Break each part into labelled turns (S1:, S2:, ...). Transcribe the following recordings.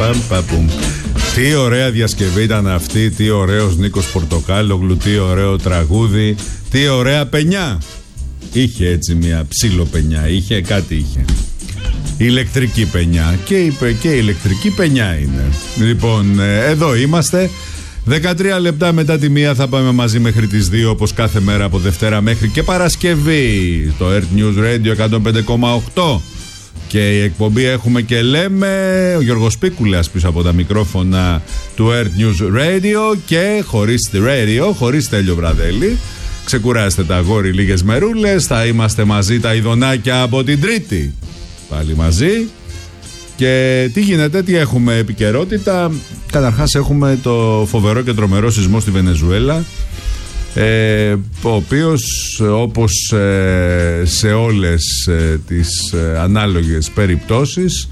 S1: Τι ωραία διασκευή ήταν αυτή, τι ωραίος Νίκος Πορτοκάλογλου, τι ωραίο τραγούδι, τι ωραία πενιά. Είχε έτσι μια ψιλοπενιά, είχε κάτι είχε. Ηλεκτρική πενιά και ηλεκτρική πενιά είναι. Λοιπόν, εδώ είμαστε. 13 λεπτά μετά τη 1 θα πάμε μαζί μέχρι τις 2, όπως κάθε μέρα από Δευτέρα μέχρι και Παρασκευή. Το Earth News Radio 105,8. Και η εκπομπή έχουμε και λέμε. Ο Γιώργος Πίκουλας πίσω από τα μικρόφωνα του Earth News Radio. Και χωρίς τη radio, χωρίς Τέλειο Βραδέλη. Ξεκουράστε τα αγόρι λίγες μερούλες. Θα είμαστε μαζί τα ειδονάκια από την Τρίτη. Πάλι μαζί. Και τι γίνεται, τι έχουμε επικαιρότητα. Καταρχάς έχουμε το φοβερό και τρομερό σεισμό στη Βενεζουέλα, ο οποίος όπως σε όλες τις ανάλογες περιπτώσεις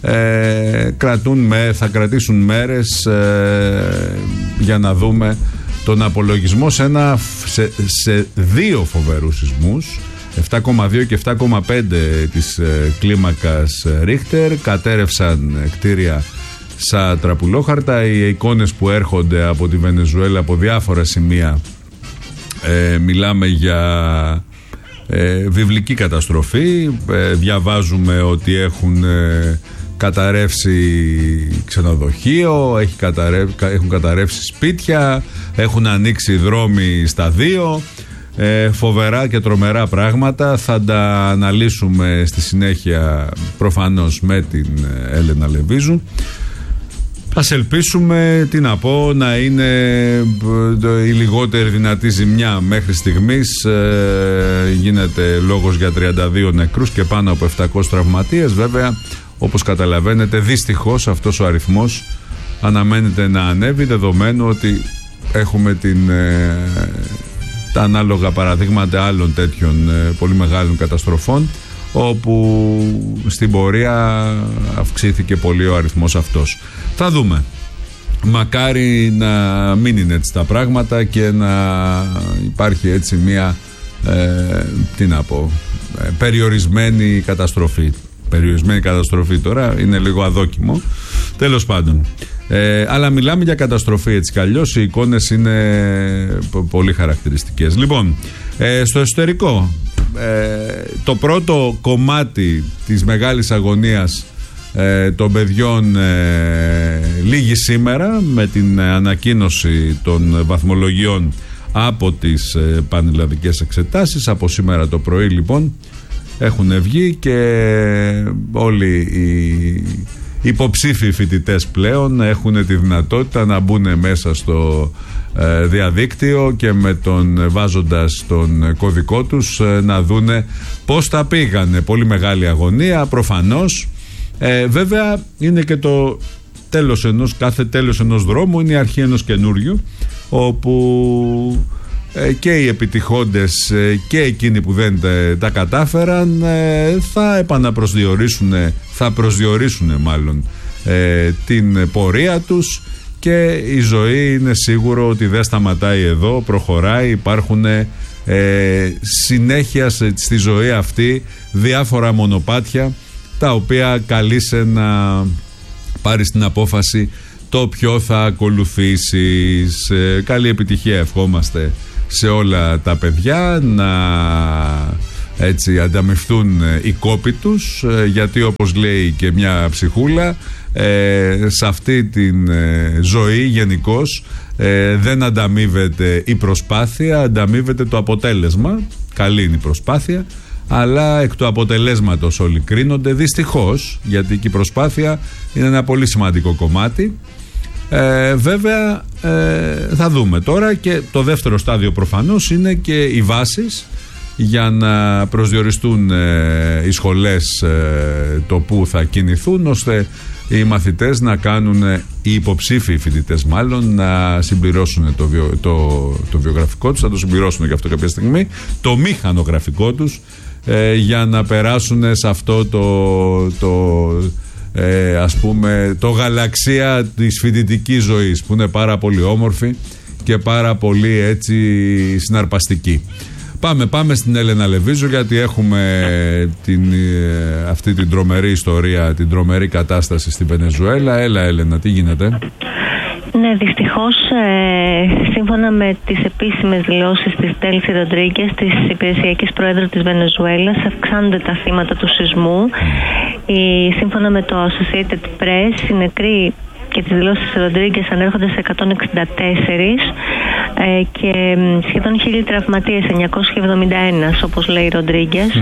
S1: θα κρατήσουν μέρες για να δούμε τον απολογισμό σε δύο φοβερούς σεισμούς, 7,2 και 7,5 της κλίμακας Ρίχτερ. Κατέρευσαν κτίρια σαν τραπουλόχαρτα. Οι εικόνες που έρχονται από τη Βενεζουέλα από διάφορα σημεία, μιλάμε για βιβλική καταστροφή. Διαβάζουμε ότι έχουν καταρρεύσει ξενοδοχείο, έχουν καταρρεύσει σπίτια, έχουν ανοίξει δρόμοι στα δύο. Φοβερά και τρομερά πράγματα. Θα τα αναλύσουμε στη συνέχεια προφανώς με την Έλενα Λεβίζου. Ας ελπίσουμε, τι να πω, να είναι η λιγότερη δυνατή ζημιά. Μέχρι στιγμής γίνεται λόγος για 32 νεκρούς και πάνω από 700 τραυματίες. Βέβαια, όπως καταλαβαίνετε, δυστυχώς αυτός ο αριθμός αναμένεται να ανέβει, δεδομένου ότι έχουμε τα ανάλογα παραδείγματα άλλων τέτοιων πολύ μεγάλων καταστροφών, όπου στην πορεία αυξήθηκε πολύ ο αριθμός αυτός. Θα δούμε. Μακάρι να μην είναι έτσι τα πράγματα και να υπάρχει έτσι μια περιορισμένη καταστροφή. Περιορισμένη καταστροφή τώρα είναι λίγο αδόκιμο. Τέλος πάντων. Αλλά μιλάμε για καταστροφή έτσι κι αλλιώς. Οι εικόνες είναι πολύ χαρακτηριστικές. Λοιπόν, στο εσωτερικό, το πρώτο κομμάτι της μεγάλης αγωνίας των παιδιών λήγει σήμερα με την ανακοίνωση των βαθμολογιών από τις πανελλαδικές εξετάσεις. Από σήμερα το πρωί λοιπόν έχουν βγει και όλοι οι υποψήφιοι φοιτητές πλέον έχουν τη δυνατότητα να μπουν μέσα στο διαδίκτυο και βάζοντας τον κωδικό τους να δούνε πώς τα πήγανε. Πολύ μεγάλη αγωνία προφανώς. Βέβαια είναι και το κάθε τέλος ενός δρόμου είναι η αρχή ενός καινούριου, όπου και οι επιτυχόντες και εκείνοι που δεν τα κατάφεραν θα επαναπροσδιορίσουν, θα προσδιορίσουν μάλλον την πορεία τους, και η ζωή είναι σίγουρο ότι δεν σταματάει εδώ, προχωράει. Υπάρχουν συνέχεια στη ζωή αυτή διάφορα μονοπάτια τα οποία καλείσαι να πάρεις την απόφαση το ποιο θα ακολουθήσεις. Καλή επιτυχία ευχόμαστε σε όλα τα παιδιά, να έτσι ανταμυφθούν οι κόποι τους, γιατί όπως λέει και μια ψυχούλα, σε αυτή την ζωή γενικώς δεν ανταμείβεται η προσπάθεια, ανταμείβεται το αποτέλεσμα. Καλή είναι η προσπάθεια, αλλά εκ του αποτελέσματος όλοι κρίνονται, δυστυχώς, γιατί και η προσπάθεια είναι ένα πολύ σημαντικό κομμάτι. Βέβαια θα δούμε τώρα, και το δεύτερο στάδιο προφανώς είναι και οι βάσεις για να προσδιοριστούν οι σχολές, το που θα κινηθούν, ώστε οι μαθητές να κάνουν, οι υποψήφιοι φοιτητές μάλλον, να συμπληρώσουν το βιογραφικό τους, θα το συμπληρώσουν και αυτό κάποια στιγμή, το μηχανογραφικό τους, για να περάσουν σε αυτό ας πούμε το γαλαξία της φοιτητικής ζωής, που είναι πάρα πολύ όμορφη και πάρα πολύ έτσι συναρπαστική. Πάμε στην Έλενα Λεβίζο, γιατί έχουμε αυτή την τρομερή ιστορία, την τρομερή κατάσταση στη Βενεζουέλα. Έλα Έλενα, τι γίνεται?
S2: Ναι, δυστυχώς, σύμφωνα με τις επίσημες δηλώσεις της Ντέλση Ροντρίγκες, της υπηρεσιακής πρόεδρου της Βενεζουέλας, αυξάνονται τα θύματα του σεισμού. Σύμφωνα με το Associated Press, οι νεκροί και τις δηλώσεις της Ροντρίγκες ανέρχονται σε 164 και σχεδόν 1.000 τραυματίες, 971 όπως λέει η Ροντρίγκες.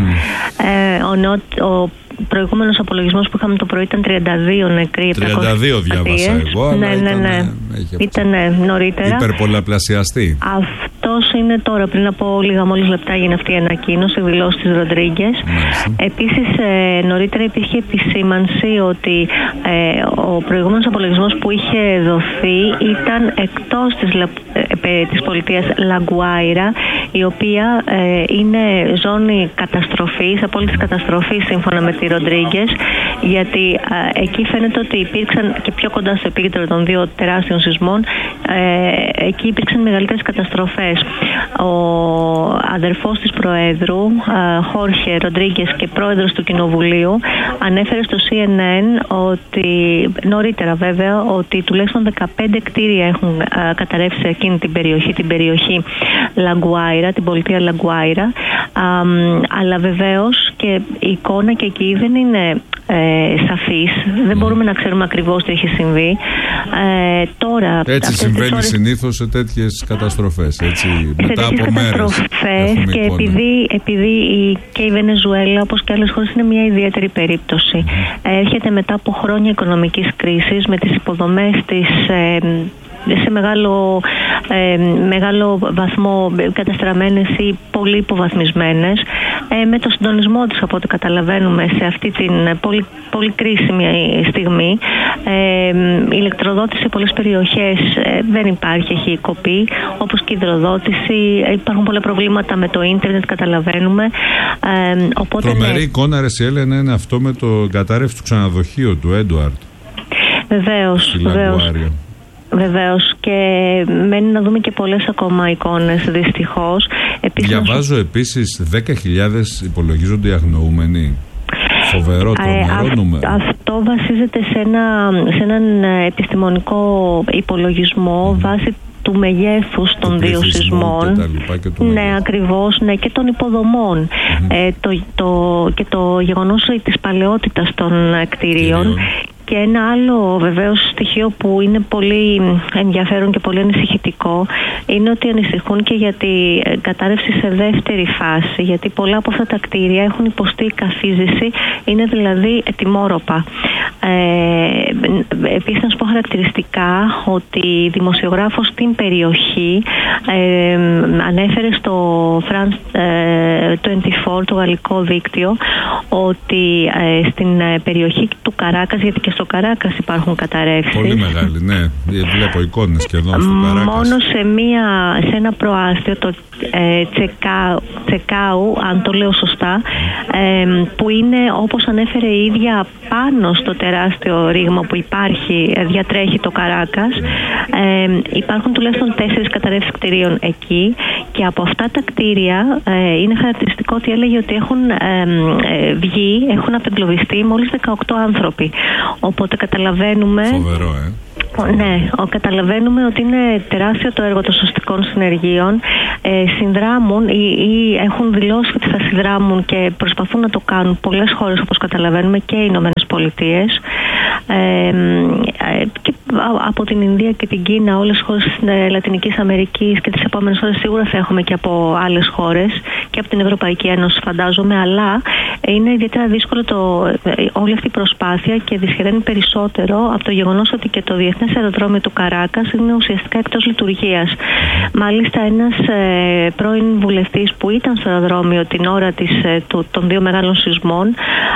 S2: Ο προηγούμενος απολογισμός που είχαμε το πρωί ήταν 32 νεκροί.
S1: 32 διάβασα εγώ, αλλά
S2: ήταν νωρίτερα.
S1: Υπερπολαπλασιαστή.
S2: Αυτός είναι τώρα, πριν από λίγα μόλις λεπτά έγινε αυτή η ανακοίνωση, δηλώση της Ροντρίγκες. Επίσης, νωρίτερα υπήρχε επισήμανση ότι ο προηγούμενος απολογισμός που είχε δοθεί ήταν εκτός της πολιτείας Λαγκουάιρα, η οποία είναι ζώνη καταστροφής, απόλυτης καταστροφής σύμφωνα με τη Ροντρίγκες, γιατί εκεί φαίνεται ότι υπήρξαν, και πιο κοντά στο επίκεντρο των δύο τεράστιων σεισμών, εκεί υπήρξαν μεγαλύτερες καταστροφές. Ο αδερφός της Προέδρου, Χόρχε Ροντρίγκες, και πρόεδρος του Κοινοβουλίου, ανέφερε στο CNN ότι, νωρίτερα βέβαια, ότι τουλάχιστον 15 κτίρια έχουν καταρρεύσει σε εκείνη την περιοχή Λαγκουάιρα, την πολιτεία Λαγκουάιρα, αλλά βεβαίως και η εικόνα και εκεί δεν είναι σαφής, δεν μπορούμε να ξέρουμε ακριβώς τι έχει συμβεί. Τώρα,
S1: έτσι συμβαίνει συνήθως σε τέτοιες καταστροφές, έτσι, μετά από μέρες.
S2: Και επειδή και η Βενεζουέλα, όπως και άλλες χώρες, είναι μια ιδιαίτερη περίπτωση. Έρχεται μετά από χρόνια οικονομικής κρίσης, με τις υποδομές της σε μεγάλο βαθμό καταστραμμένες ή πολύ υποβαθμισμένες, με το συντονισμό τους, από ό,τι καταλαβαίνουμε, σε αυτή την πολύ, πολύ κρίσιμη στιγμή. Η ηλεκτροδότηση σε πολλές περιοχές δεν υπάρχει, έχει κοπεί, όπως και η υδροδότηση. Υπάρχουν πολλά προβλήματα με το ίντερνετ, καταλαβαίνουμε.
S1: Τρομερή εικόνα, ρε Έλενα, είναι αυτό με το κατάρρευση του ξενοδοχείου του Έντουαρντ.
S2: Βεβαίως, και μένει να δούμε και πολλές ακόμα εικόνες, δυστυχώς.
S1: Διαβάζω επίσης 10.000 υπολογίζονται οι αγνοούμενοι. Φοβερό, τρομερό νούμερο.
S2: Αυτό βασίζεται σε έναν επιστημονικό υπολογισμό βάσει του μεγέθους των δύο σεισμών. Ναι, ακριβώς, ναι, και των υποδομών. Και το γεγονός της παλαιότητας των κτηρίων. Και ένα άλλο βεβαίως στοιχείο που είναι πολύ ενδιαφέρον και πολύ ανησυχητικό είναι ότι ανησυχούν και για την κατάρρευση σε δεύτερη φάση, γιατί πολλά από αυτά τα κτίρια έχουν υποστεί καθίζηση, είναι δηλαδή ετοιμόρροπα. Επίσης, να σου πω χαρακτηριστικά ότι δημοσιογράφος στην περιοχή ανέφερε στο France 24, το γαλλικό δίκτυο, ότι στην περιοχή του Καράκας, γιατί και στο Καράκας υπάρχουν καταρρεύσεις.
S1: Πολύ μεγάλη, ναι. Βλέπω εικόνες και εδώ στο Καράκας.
S2: Μόνο σε ένα προάστιο, το Τσεκάου, αν το λέω σωστά, που είναι, όπως ανέφερε η ίδια, πάνω στο τεράστιο ρήγμα που υπάρχει, διατρέχει το Καράκας. Υπάρχουν τουλάχιστον 4 καταρρεύσεις κτηρίων εκεί, και από αυτά τα κτίρια είναι χαρακτηριστικό ότι έλεγε ότι έχουν απεγκλωβιστεί μόλις 18 άνθρωποι. Οπότε καταλαβαίνουμε...
S1: Φοβερό,
S2: Ναι, καταλαβαίνουμε ότι είναι τεράστιο το έργο των σωστικών συνεργείων. Συνδράμουν ή έχουν δηλώσει ότι θα συνδράμουν και προσπαθούν να το κάνουν πολλές χώρες, όπως καταλαβαίνουμε, και οι Ηνωμένες Πολιτείες. Και από την Ινδία και την Κίνα, όλες τις χώρες της Λατινικής Αμερικής, και τις επόμενες χώρες σίγουρα θα έχουμε και από άλλες χώρες και από την Ευρωπαϊκή Ένωση, φαντάζομαι, αλλά είναι ιδιαίτερα δύσκολο όλη αυτή η προσπάθεια, και δυσχεραίνει περισσότερο από το γεγονός ότι και το Διεθνές Αεροδρόμιο του Καράκας είναι ουσιαστικά εκτός λειτουργίας. Μάλιστα, ένας πρώην βουλευτής που ήταν στο αεροδρόμιο την ώρα των δύο μεγάλων σεισμών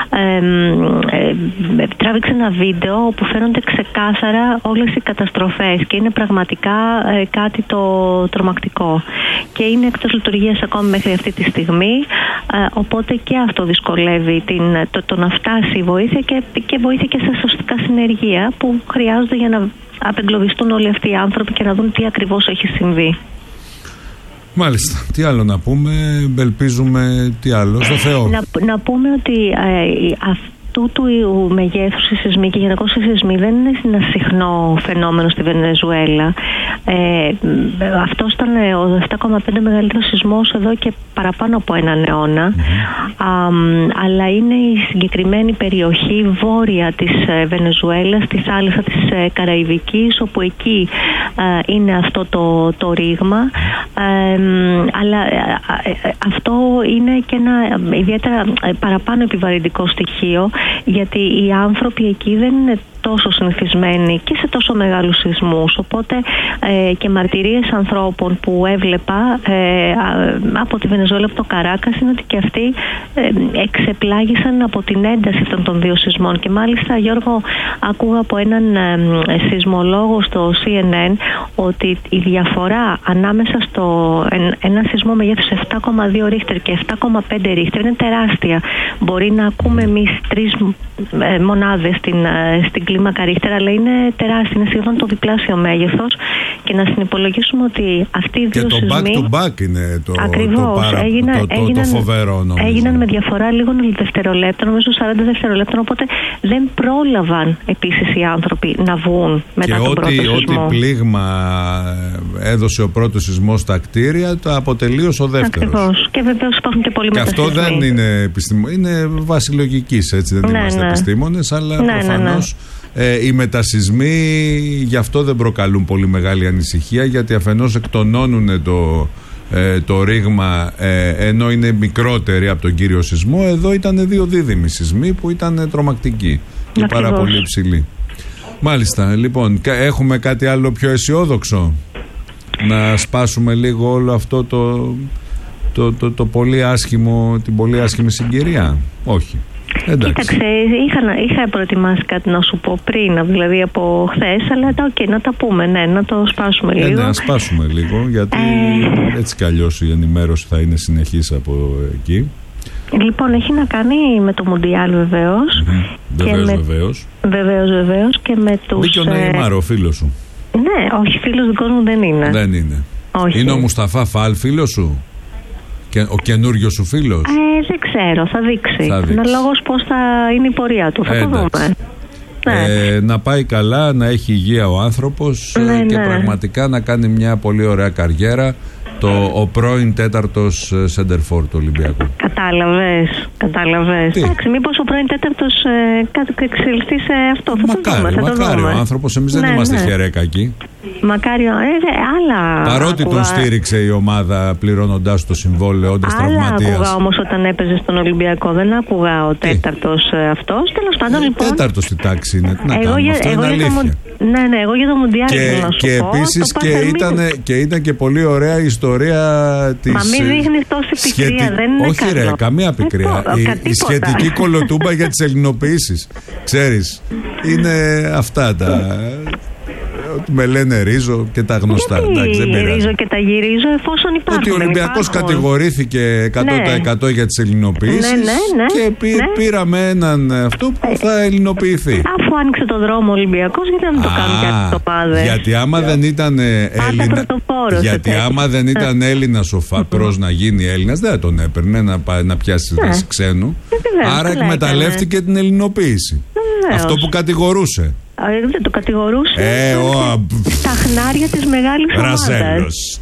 S2: τράβηξε ένα βίντεο όπου φαίνονται ξεκάθαρα όλες οι καταστροφές, και είναι πραγματικά κάτι το τρομακτικό, και είναι εκτός λειτουργίας ακόμη μέχρι αυτή τη στιγμή, οπότε και αυτό δυσκολεύει το να φτάσει η βοήθεια, και βοήθεια και στα σωστικά συνεργεία που χρειάζονται για να απεγκλωβιστούν όλοι αυτοί οι άνθρωποι και να δουν τι ακριβώς έχει συμβεί.
S1: Μάλιστα. Τι άλλο να πούμε, ελπίζουμε, τι άλλο, στο Θεό.
S2: Να πούμε ότι αυτού του μεγέθους οι σεισμοί και γενικώς οι σεισμοί δεν είναι ένα συχνό φαινόμενο στη Βενεζουέλα. Αυτός ήταν ο 7,5 μεγαλύτερος σεισμός εδώ και παραπάνω από έναν αιώνα. Αλλά είναι η συγκεκριμένη περιοχή βόρεια της Βενεζουέλας, στη θάλασσα της Καραϊβικής, όπου εκεί είναι αυτό το ρήγμα. Αλλά αυτό είναι και ένα ιδιαίτερα παραπάνω επιβαρυντικό στοιχείο, γιατί οι άνθρωποι εκεί δεν είναι τόσο συνηθισμένοι και σε τόσο μεγάλους σεισμούς, οπότε και μαρτυρίες ανθρώπων που έβλεπα από τη Βενεζουέλα, από το Καράκας, είναι ότι και αυτοί εξεπλάγησαν από την ένταση αυτών των δύο σεισμών. Και μάλιστα, Γιώργο, άκουγα από έναν σεισμολόγο στο CNN ότι η διαφορά ανάμεσα στο ένα σεισμό μεγέθους 7,2 ρίχτερ και 7,5 ρίχτερ είναι τεράστια. Μπορεί να ακούμε εμείς 3 μονάδες στην κλίμακα ρίχτερ, αλλά είναι τεράστια, είναι σχεδόν το διπλάσιο μέγεθος, και να συνυπολογίσουμε ότι αυτοί οι δύο σεισμοί...
S1: Και το back to back είναι το φοβερό, νομίζω.
S2: Έγιναν με διαφορά λίγων δευτερολέπτων, νομίζω 40 δευτερολέπτων, οπότε δεν πρόλαβαν επίσης οι άνθρωποι να βγουν μετά τον πρώτο σεισμό.
S1: Και ό,τι πλήγμα έδωσε ο πρώτος σεισμός στα κτίρια, το αποτελείως ο δεύτερος.
S2: Ακριβώς. Και βεβαίως υπάρχουν και πολλοί μετασχισμοί.
S1: Και αυτό δεν είναι είναι βάση λογικής, έτσι, δεν είμαστε επιστήμονες, αλλά προφανώς οι μετασχισμοί γι' αυτό δεν προκαλούν πολύ μεγάλη ανησυχία, γιατί αφενός εκτονώνουν το ρήγμα, ενώ είναι μικρότεροι από τον κύριο σεισμό. Εδώ ήταν 2 δίδυμοι σεισμοί που ήταν τρομακτικοί και πάρα πολύ υψηλοί. Μάλιστα, λοιπόν, έχουμε κάτι άλλο πιο αισιόδοξο? Να σπάσουμε λίγο όλο αυτό το πολύ άσχημο, την πολύ άσχημη συγκυρία? Όχι.
S2: Κοίταξε, είχα προετοιμάσει κάτι να σου πω πριν, δηλαδή από χθες, αλλά να τα πούμε, να το σπάσουμε λίγο.
S1: Να σπάσουμε λίγο, γιατί έτσι κι αλλιώς η ενημέρωση θα είναι συνεχής από εκεί.
S2: Λοιπόν, έχει να κάνει με το Μουντιάλ βεβαίως. Βεβαίως. Και με τους...
S1: Δίκιο Νεϊμάρ, ο φίλος σου.
S2: Ναι, όχι, φίλος δικός μου δεν είναι.
S1: Δεν είναι.
S2: Όχι.
S1: Είναι ο Μουσταφά Φαλ φίλος σου? Ο καινούριος σου φίλος?
S2: Δεν ξέρω, θα δείξει. Αναλόγως πώς θα είναι η πορεία του. Θα το δούμε.
S1: Να πάει καλά, να έχει υγεία ο άνθρωπος, και πραγματικά να κάνει μια πολύ ωραία καριέρα. Ο πρώην 4ος σεντερφόρ του Ολυμπιακού.
S2: Κατάλαβες. Εντάξει, μήπως ο πρώην 4ος εξελιχθεί σε αυτό.
S1: Μακάρι ο άνθρωπος, εμείς δεν είμαστε χερέκακοι.
S2: Μακάρι, άλλα.
S1: Παρότι τον στήριξε η ομάδα πληρώνοντάς το συμβόλαιο, όντας τραυματίας.
S2: Άλλα άκουγα όμως όταν έπαιζε στον Ολυμπιακό. Δεν άκουγα ο 4ος αυτός. Τέλος πάντων, λοιπόν.
S1: 4ος στη τάξη είναι. Τι να κάνουμε, αυτό είναι αλήθεια.
S2: Ναι, εγώ για το Μουντιάλ ήθελα να σου πω.
S1: Και επίσης και ήταν και πολύ ωραία η ιστορία της.
S2: Μα μην δείχνεις τόση πικρία, δεν είναι
S1: όχι
S2: καλό.
S1: Ρε, καμία πικρία. Η σχετική κολοτούμπα για τις ελληνοποιήσεις. Ξέρεις, είναι αυτά τα... με λένε Ρίζο και τα γνωστά.
S2: Γιατί Ρίζο και τα γυρίζω, εφόσον υπάρχουν.
S1: Ότι ο Ολυμπιακός κατηγορήθηκε 100% για τις ελληνοποιήσεις, και πήραμε έναν αυτό που θα ελληνοποιηθεί.
S2: Αφού άνοιξε το δρόμο ο Ολυμπιακός, γιατί να μην το κάνουν και άλλες ομάδες?
S1: Γιατί άμα δεν ήταν Έλληνας ο Φαπρός να γίνει Έλληνας, δεν θα τον έπαιρνε να πιάσει θέση ξένου. Άρα εκμεταλλεύτηκε την ελληνοποίηση. Αυτό που κατηγορούσε.
S2: Δεν το κατηγορούσε. Στα χνάρια της μεγάλης ομάδας.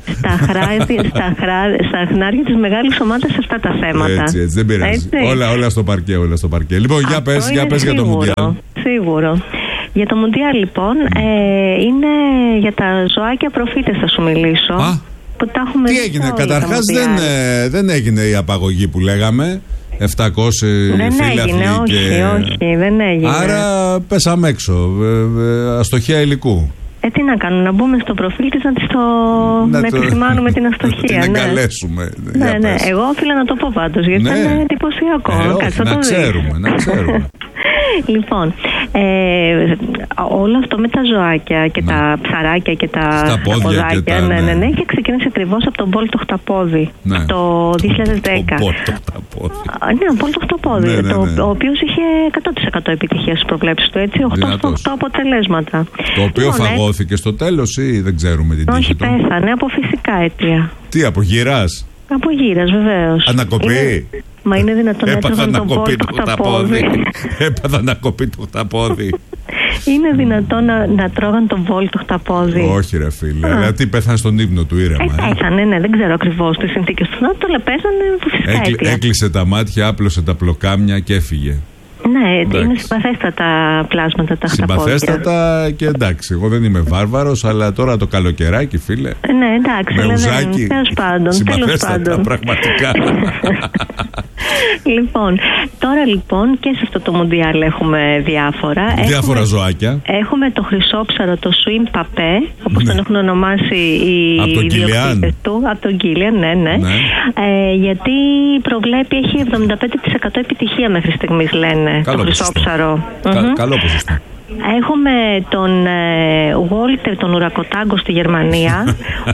S2: Στα χνάρια της μεγάλης ομάδας, αυτά τα θέματα.
S1: Έτσι, δεν πειράζει. Όλα στο παρκέ. Λοιπόν, για πες για το Μουντιάλ.
S2: Σίγουρο. Για το Μουντιάλ, λοιπόν, είναι για τα ζωάκια προφήτες, θα σου μιλήσω.
S1: Τι έγινε? Καταρχάς δεν έγινε η απαγωγή που λέγαμε. 700 φίλαθλοι.
S2: Όχι, δεν έγινε.
S1: Άρα πέσαμε έξω, αστοχία υλικού.
S2: Τι να κάνουμε, να μπούμε στο προφίλ της να επισημάνουμε την αστοχία.
S1: Να την εγκαλέσουμε.
S2: Εγώ οφείλω να το πω πάντως, γιατί είναι εντυπωσιακό.
S1: Να ξέρουμε.
S2: Λοιπόν, όλο αυτό με τα ζωάκια και τα ψαράκια και τα ποδάκια, ναι, και ξεκίνησε ακριβώς από τον Μπόλ το χταπόδι, το 2010. Ναι, ο Μπόλ το χταπόδι, ο οποίος είχε 100% επιτυχία στις προβλέψεις του, έτσι, 8 αποτελέσματα.
S1: Το οποίο φαγώθηκε στο τέλος ή δεν ξέρουμε την τύχη?
S2: Όχι, πέθανε από φυσικά αίτια.
S1: Τι, από γυράς?
S2: Από γύρας, βεβαίως.
S1: Ανακοπή?
S2: Μα είναι δυνατόν να έφαγαν τον Μπόλ το χταπόδι?
S1: Έπαθα ανακοπή το χταπόδι.
S2: Είναι δυνατόν να τρώγαν τον Μπόλ το χταπόδι?
S1: Όχι ρε φίλε, γιατί πέθανε στον ύπνο του ήρεμα.
S2: Πέθανε, ναι, δεν ξέρω ακριβώς τις συνθήκες του θανάτου, αλλά πέθανε φυσικά αίτια.
S1: Έκλεισε τα μάτια, άπλωσε τα πλοκάμια και έφυγε.
S2: Ναι, εντάξει. Είναι συμπαθέστατα πλάσματα τα χταπόδια. Συμπαθέστατα
S1: και εντάξει, εγώ δεν είμαι βάρβαρος, αλλά τώρα το καλοκαιράκι, φίλε.
S2: Ναι, εντάξει,
S1: με ουζάκι.
S2: Τέλος πάντων.
S1: Συμπαθέστατα, πραγματικά.
S2: Λοιπόν, τώρα λοιπόν και σε αυτό το Μουντιάλ έχουμε διάφορα
S1: ζωάκια.
S2: Έχουμε το χρυσόψαρο, το Swim Papé, όπως τον έχουν ονομάσει οι ιδιοκτήτες του. Από τον Κίλιαν, ναι. Γιατί προβλέπει, έχει 75% επιτυχία μέχρι στιγμής, λένε.
S1: Καλό
S2: το χρυσόψαρο.
S1: Καλό ποσοστό.
S2: Έχουμε τον Walter, τον ουρακοτάγκο στη Γερμανία,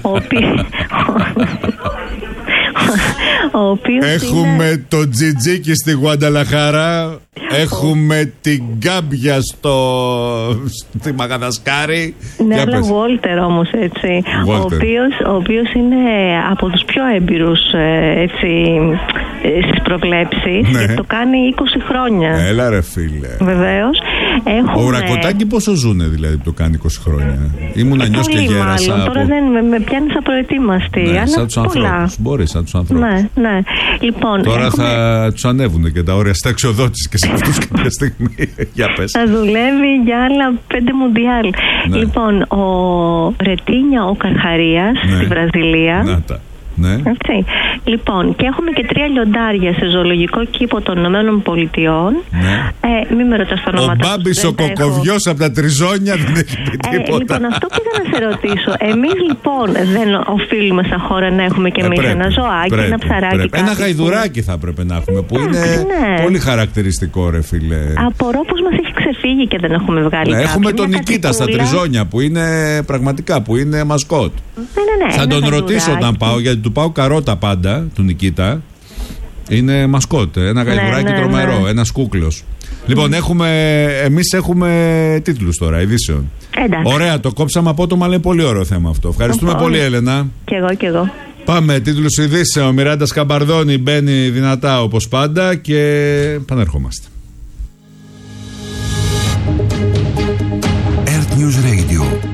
S2: ο οποίος
S1: έχουμε το Τζιτζίκι στη Γουανταλαχάρα. Έχουμε την Γκάμπια στη Μαγαδασκάρι.
S2: Ναι, αλλά Walter όμως, έτσι. Ο οποίος είναι από τους πιο έμπειρους, έτσι, στις προβλέψεις, και το κάνει 20 χρόνια.
S1: Έλα ρε φίλε.
S2: Βεβαίως.
S1: Ο Ουρακοτάγκη πόσο ζουνε δηλαδή που το κάνει 20 χρόνια? Ήμουν νιός και γέρασα.
S2: Τώρα δεν με πιάνεις απροετοίμαστη.
S1: Ναι, αλλά σαν τους ανθρώπους. Μπορεί, σαν τους ανθρώπους.
S2: Ναι. Λοιπόν,
S1: τώρα θα τους ανέβουν και τα όρια συνταξιοδότησης και σε αυτούς κάποια στιγμή. Για πες.
S2: Θα δουλεύει για άλλα 5 Μουντιάλ. Ναι. Λοιπόν, ο Ρετίνια ο Καρχαρίας στη Βραζιλία.
S1: Να τα. Ναι.
S2: Έτσι. Λοιπόν, και έχουμε και 3 λιοντάρια σε ζωολογικό κήπο των Ηνωμένων Πολιτειών.
S1: Ναι.
S2: Μην με ρωτάς τα ονόματα.
S1: Ο Μπάμπης ο Κοκοβιός από τα Τριζόνια δεν έχει πει τίποτα.
S2: Λοιπόν, αυτό πήγα να σε ρωτήσω. Εμείς λοιπόν δεν οφείλουμε σαν χώρα να έχουμε και εμείς ένα ζωάκι, ένα ψαράκι?
S1: Ένα γαϊδουράκι θα έπρεπε να έχουμε, που είναι πολύ χαρακτηριστικό, ρε φίλε.
S2: Απορώ πως μας έχει ξεφύγει και δεν έχουμε βγάλει.
S1: Έχουμε τον Νικίτα στα Τριζόνια που είναι πραγματικά, που είναι μασκότ.
S2: Ναι.
S1: Θα τον ρωτήσω όταν πάω, γιατί του πάω καρότα πάντα, του Νικίτα. Είναι μασκότ, ένα γαϊδουράκι τρομερό, ένας κούκλος. Λοιπόν, εμείς έχουμε τίτλους τώρα, ειδήσεων. Ωραία, το κόψαμε απότομα, αλλά είναι πολύ ωραίο θέμα αυτό. Ευχαριστούμε πολύ, Έλενα.
S2: Κι εγώ.
S1: Πάμε, τίτλους ειδήσεων. Ο Μιράντα Σκαμπαρδόνη μπαίνει δυνατά όπως πάντα και πανερχόμαστε.